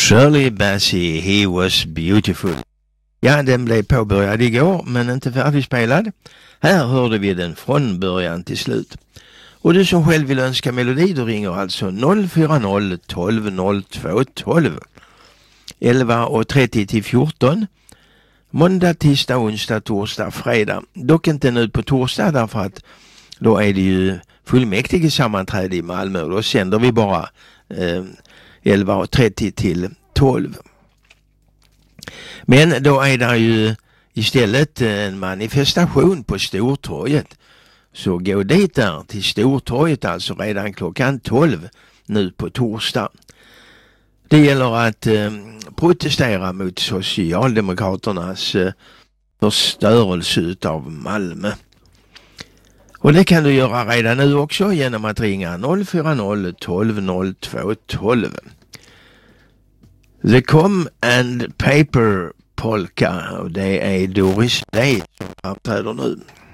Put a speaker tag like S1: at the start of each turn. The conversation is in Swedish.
S1: Shirley Bassey, He Was Beautiful. Ja, den blev påbörjad igår men inte färdigspelad. Här hörde vi den från början till slut. Och du som själv vill önska melodi, du ringer alltså 040 12 02 12 11:30 till 14. Måndag, tisdag, onsdag, torsdag, fredag. Dock inte nu på torsdag därför att då är det ju fullmäktige sammanträde i Malmö och då sänder vi bara 11:30 till 12. Men då är det ju istället en manifestation på Stortorget. Så gå dit där till Stortorget alltså redan klockan 12 nu på torsdag. Det gäller att protestera mot Socialdemokraternas förstörelse av Malmö. Och det kan du göra redan nu också genom att ringa 040 12 02 12. The Com and Paper Polka, och det är Doris Day som framträder nu.